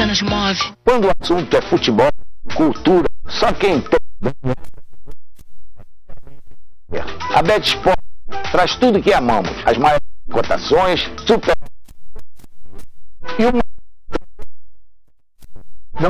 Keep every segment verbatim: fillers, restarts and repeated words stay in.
você nos move. Quando o assunto é futebol, cultura, só quem tem. A Betsport traz tudo que amamos. As maiores cotações, super... E uma... Não...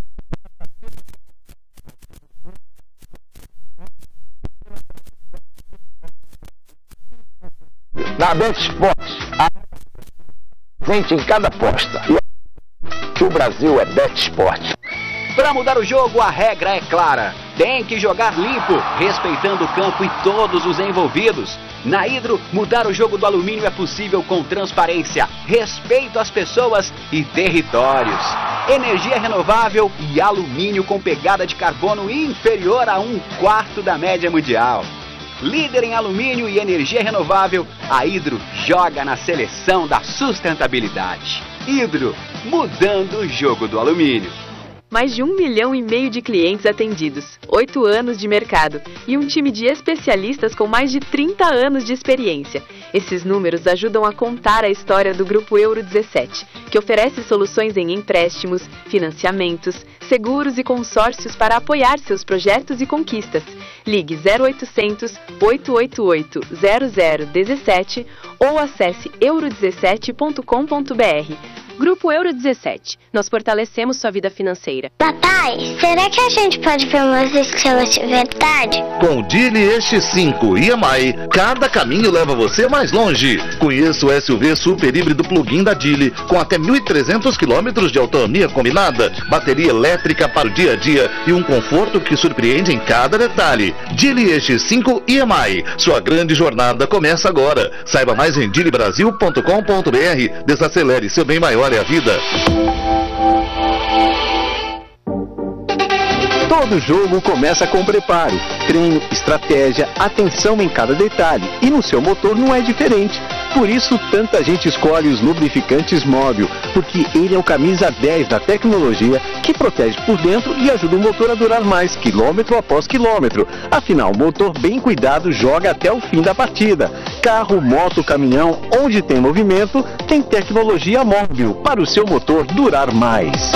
Na Betsport, a gente em cada aposta. Que o Brasil é Betsport. Para mudar o jogo, a regra é clara. Tem que jogar limpo, respeitando o campo e todos os envolvidos. Na Hidro, mudar o jogo do alumínio é possível com transparência, respeito às pessoas e territórios. Energia renovável e alumínio com pegada de carbono inferior a um quarto da média mundial. Líder em alumínio e energia renovável, a Hidro joga na seleção da sustentabilidade. Hidro, mudando o jogo do alumínio. Mais de um milhão e meio de clientes atendidos, oito anos de mercado e um time de especialistas com mais de trinta anos de experiência. Esses números ajudam a contar a história do Grupo Euro dezessete, que oferece soluções em empréstimos, financiamentos, seguros e consórcios para apoiar seus projetos e conquistas. Ligue zero oitocentos, oito oito oito, zero zero um sete ou acesse euro dezessete ponto com ponto br. Grupo Euro dezessete. Nós fortalecemos sua vida financeira. Papai, será que a gente pode ver umas estrelas de verdade? Com o Geely X cinco I M I, cada caminho leva você mais longe. Conheça o S U V super híbrido plug-in da Geely, com até mil e trezentos quilômetros de autonomia combinada, bateria elétrica para o dia a dia e um conforto que surpreende em cada detalhe. Geely X cinco I M I. Sua grande jornada começa agora. Saiba mais em geely brasil ponto com ponto br. Desacelere, seu bem maior é a vida. Todo jogo começa com preparo, treino, estratégia, atenção em cada detalhe. E no seu motor não é diferente. Por isso, tanta gente escolhe os lubrificantes Móbil, porque ele é o camisa dez da tecnologia que protege por dentro e ajuda o motor a durar mais, quilômetro após quilômetro. Afinal, o motor bem cuidado joga até o fim da partida. Carro, moto, caminhão, onde tem movimento, tem tecnologia Móbil para o seu motor durar mais.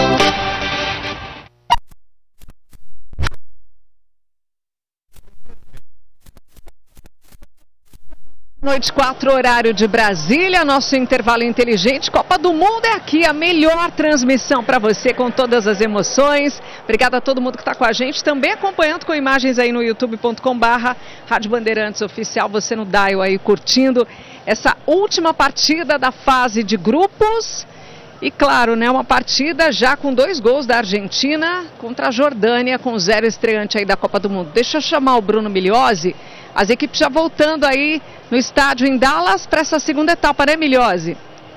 Noite quatro, horário de Brasília, nosso intervalo inteligente. Copa do Mundo é aqui, a melhor transmissão para você com todas as emoções. Obrigada a todo mundo que está com a gente, também acompanhando com imagens aí no youtube ponto com barra Rádio Bandeirantes Oficial, você no dial aí curtindo essa última partida da fase de grupos. E claro, né, uma partida já com dois gols da Argentina contra a Jordânia, com zero estreante aí da Copa do Mundo. Deixa eu chamar o Bruno Migliozzi. As equipes já voltando aí no estádio em Dallas para essa segunda etapa, né, Migliozzi?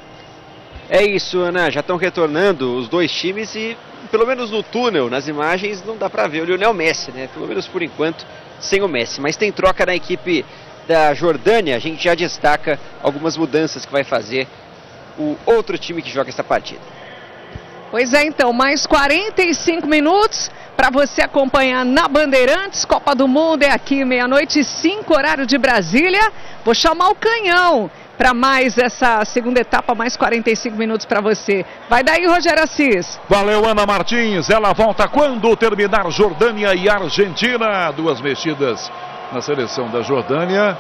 É isso, Ana. Já estão retornando os dois times e, pelo menos no túnel, nas imagens, não dá para ver o Lionel Messi, né? Pelo menos por enquanto, sem o Messi. Mas tem troca na equipe da Jordânia. A gente já destaca algumas mudanças que vai fazer o outro time que joga essa partida. Pois é, então, mais quarenta e cinco minutos para você acompanhar na Bandeirantes. Copa do Mundo é aqui, meia-noite e cinco, horário de Brasília. Vou chamar o Canhão para mais essa segunda etapa, mais quarenta e cinco minutos para você. Vai daí, Rogério Assis. Valeu, Ana Martins. Ela volta quando terminar Jordânia e Argentina. Duas mexidas na seleção da Jordânia.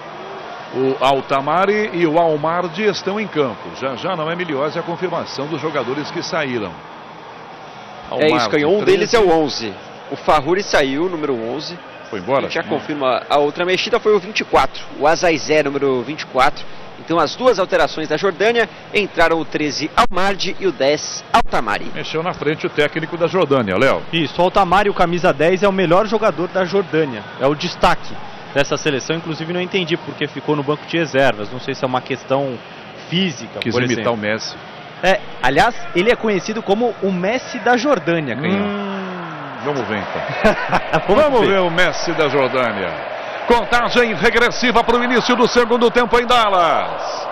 O Altamari e o Almardi estão em campo. Já já não é Migliozzi a confirmação dos jogadores que saíram. Almardi, é isso, Canhão. Um deles é o onze. O Farruri saiu, número onze. Foi embora? A gente já confirma. A outra mexida foi o vinte e quatro. O Azaizé, número vinte e quatro. Então as duas alterações da Jordânia entraram o treze Almardi e o dez Altamari. Mexeu na frente o técnico da Jordânia, Léo. Isso, o Altamari, o camisa dez, é o melhor jogador da Jordânia. É o destaque dessa seleção, inclusive não entendi porque ficou no banco de reservas. Não sei se é uma questão física, Quis por imitar exemplo. o Messi. É, aliás, ele é conhecido como o Messi da Jordânia, Canhão. Hum, vamos ver então. vamos vamos ver. ver o Messi da Jordânia. Contagem regressiva para o início do segundo tempo em Dallas.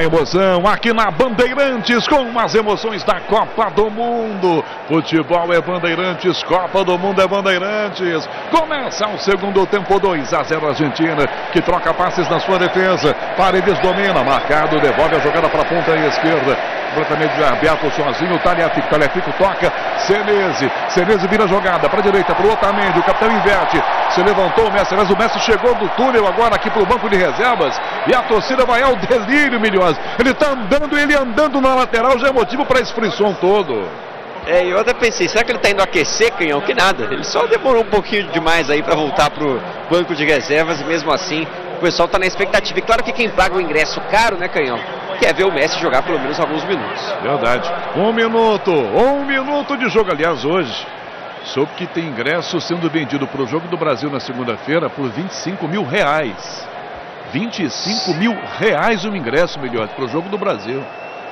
a emoção aqui na Bandeirantes com as emoções da Copa do Mundo. Futebol é Bandeirantes, Copa do Mundo é Bandeirantes. Começa o segundo tempo, dois a zero Argentina, que troca passes na sua defesa. Paredes domina, marcado, devolve a jogada para a ponta esquerda. Completamente aberto sozinho, o Tagliafico, Tagliafico toca, Senesi, Senesi vira a jogada para a direita, para o Otamendi, o capitão inverte, se levantou o Messi, mas o Messi chegou do túnel agora aqui para o banco de reservas, e a torcida vai ao delírio, milhões. Ele está andando, ele andando na lateral, já é motivo para esse frisson todo. É, eu até pensei, será que ele está indo aquecer, Canhão? Que nada, ele só demorou um pouquinho demais aí para voltar para o banco de reservas, e mesmo assim o pessoal está na expectativa. E claro que quem paga o ingresso caro, né, Canhão, quer ver o Messi jogar pelo menos alguns minutos. Verdade. Um minuto, um minuto de jogo. Aliás, hoje, soube que tem ingresso sendo vendido para o Jogo do Brasil na segunda-feira por vinte e cinco mil reais. vinte e cinco mil reais um ingresso, melhor, para o Jogo do Brasil.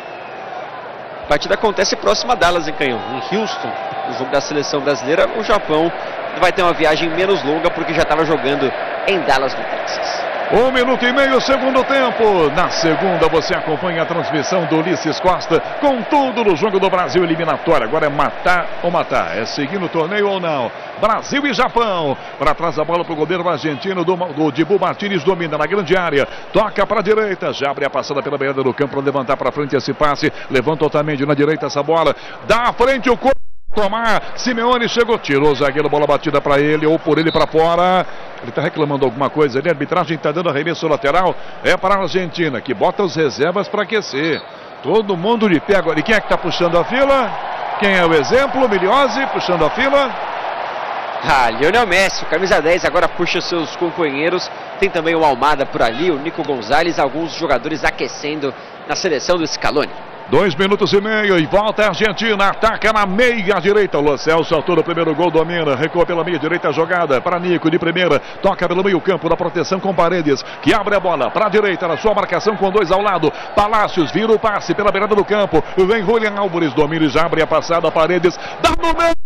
A partida acontece próxima a Dallas, em Canhão, em Houston. O jogo da seleção brasileira, o Japão vai ter uma viagem menos longa porque já estava jogando em Dallas, no Texas. Um minuto e meio, segundo tempo. Na segunda você acompanha a transmissão do Ulisses Costa com tudo no Jogo do Brasil eliminatório. Agora é matar ou matar, é seguir no torneio ou não. Brasil e Japão. Para trás a bola para o goleiro argentino do, do Dibu Martínez, domina na grande área. Toca para a direita, já abre a passada pela beirada do campo para levantar para frente esse passe. Levanta totalmente na direita essa bola. Dá à frente o corpo. Tomar, Simeone chegou, tirou o zagueiro, bola batida para ele ou por ele para fora. Ele está reclamando alguma coisa ali, a arbitragem está dando arremesso lateral, é para a Argentina, que bota os reservas para aquecer. Todo mundo de pé agora. E quem é que está puxando a fila? Quem é o exemplo? Miliose puxando a fila. Ah, Lionel Messi, o camisa dez, agora puxa seus companheiros. Tem também o Almada por ali, o Nico Gonzalez, alguns jogadores aquecendo na seleção do Scaloni. Dois minutos e meio e volta a Argentina, ataca na meia direita, o Lo Celso, autor do primeiro gol, domina, recua pela meia direita a jogada, para Nico de primeira, toca pelo meio campo da proteção com Paredes, que abre a bola para a direita, na sua marcação com dois ao lado, Palácios vira o passe pela beirada do campo, vem Julián Álvares, domina e já abre a passada, Paredes, dá no meio!